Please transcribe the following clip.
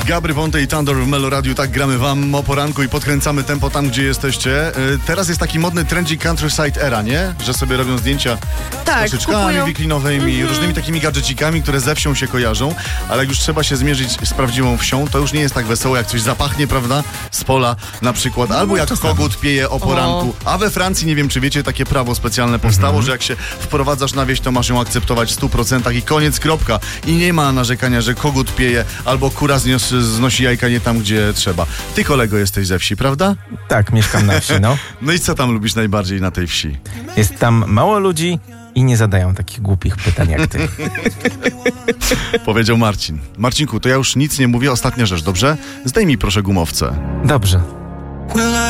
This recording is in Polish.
Gabry Ponte i Thunder w Melo Radio. Tak gramy wam o poranku i podkręcamy tempo tam, gdzie jesteście. Teraz jest taki modny trendzik countryside era, nie? Że sobie robią zdjęcia Tak, z koszyczkami wiklinowymi, różnymi takimi gadżecikami, które ze wsią się kojarzą, ale jak już trzeba się zmierzyć z prawdziwą wsią, to już nie jest tak wesoło, jak coś zapachnie, prawda? Z pola na przykład, albo jak kogut pieje o poranku. A we Francji, nie wiem czy wiecie, takie prawo specjalne powstało, że jak się wprowadzasz na wieś, to masz ją akceptować w 100% i koniec, kropka. I nie ma narzekania, że kogut pieje, albo kura znosi jajka nie tam, gdzie trzeba. Ty, kolego, jesteś ze wsi, prawda? Tak, mieszkam na wsi, no. No i co tam lubisz najbardziej na tej wsi? Jest tam mało ludzi i nie zadają takich głupich pytań jak ty. Powiedział Marcin. Marcinku, to ja już nic nie mówię, ostatnia rzecz, dobrze? Zdejmij proszę gumowce. Dobrze.